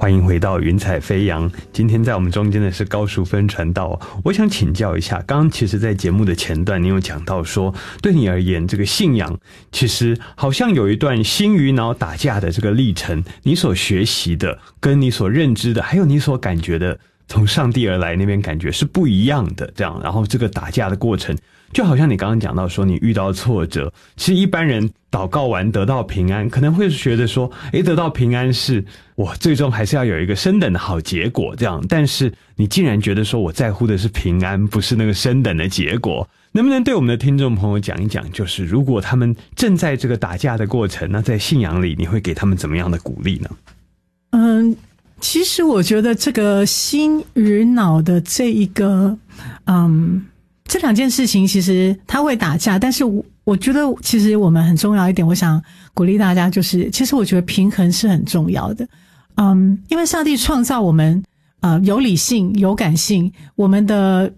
欢迎回到云彩飞扬。今天在我们中间的是高淑芬传道。我想请教一下，刚刚其实在节目的前段你有讲到说，对你而言这个信仰其实好像有一段心与脑打架的这个历程，你所学习的跟你所认知的还有你所感觉的从上帝而来那边感觉是不一样的，这样，然后这个打架的过程就好像你刚刚讲到说你遇到挫折，其实一般人祷告完得到平安可能会觉得说得到平安是我最终还是要有一个升等的好结果这样，但是你竟然觉得说我在乎的是平安，不是那个升等的结果。能不能对我们的听众朋友讲一讲，就是如果他们正在这个打架的过程，那在信仰里你会给他们怎么样的鼓励呢？ 其实我觉得这个心与脑的这一个这两件事情其实它会打架，但是我觉得其实我们很重要一点，我想鼓励大家就是其实我觉得平衡是很重要的。因为上帝创造我们有理性有感性，我们的